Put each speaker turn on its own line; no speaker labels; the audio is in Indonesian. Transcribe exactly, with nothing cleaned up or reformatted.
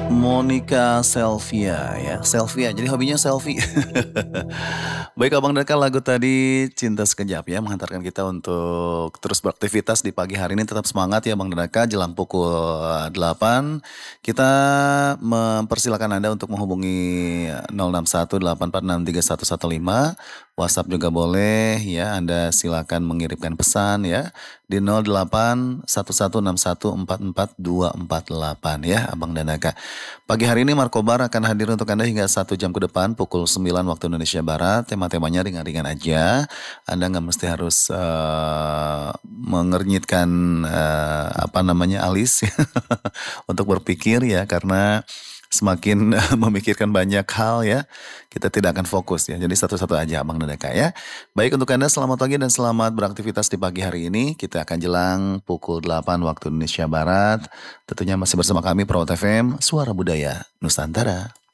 Monica Selvia ya, Selvia jadi hobinya selfie. Baik Abang Daka, lagu tadi Cinta Sekejap ya menghantarkan kita untuk terus beraktivitas di pagi hari ini, tetap semangat ya Bang Daka, jelang pukul delapan kita mempersilakan Anda untuk menghubungi nol enam satu delapan empat enam tiga satu satu lima, WhatsApp juga boleh ya, Anda silakan mengirimkan pesan ya di nol delapan satu satu enam satu empat empat dua empat delapan ya Abang dan Daka. Pagi hari ini Markobar akan hadir untuk Anda hingga satu jam ke depan pukul sembilan waktu Indonesia Barat. Tema-temanya ringan-ringan aja. Anda nggak mesti harus uh, mengernyitkan uh, apa namanya alis untuk berpikir ya, karena semakin memikirkan banyak hal ya, kita tidak akan fokus ya. Jadi satu-satu aja Abang dan Deka ya. Baik, untuk Anda selamat pagi dan selamat beraktivitas di pagi hari ini. Kita akan jelang pukul delapan waktu Indonesia Barat. Tentunya masih bersama kami Pro T F M, Suara Budaya Nusantara.